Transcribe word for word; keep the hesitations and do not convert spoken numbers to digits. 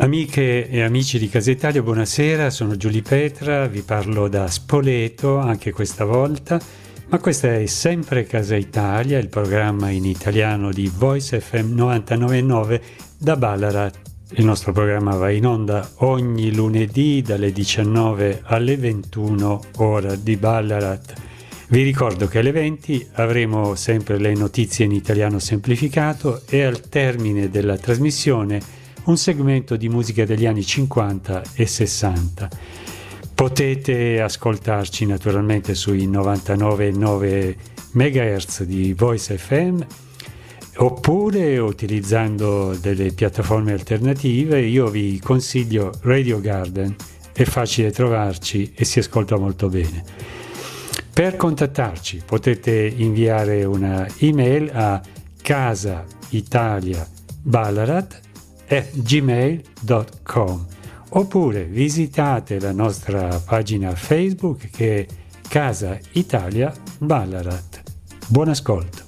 Amiche e amici di Casa Italia, buonasera, sono Giulio Petra, vi parlo da Spoleto anche questa volta, ma questa è sempre Casa Italia, il programma in italiano di Voice F M novantanove virgola nove da Ballarat. Il nostro programma va in onda ogni lunedì dalle diciannove alle ventuno, ora di Ballarat. Vi ricordo che alle venti avremo sempre le notizie in italiano semplificato e al termine della trasmissione un segmento di musica degli anni cinquanta e sessanta. Potete ascoltarci naturalmente sui novantanove virgola nove megahertz di Voice F M oppure utilizzando delle piattaforme alternative. Io vi consiglio Radio Garden, è facile trovarci e si ascolta molto bene. Per contattarci potete inviare una email a casaitaliaballarat at gmail dot com oppure visitate la nostra pagina Facebook che è Casa Italia Ballarat. Buon ascolto.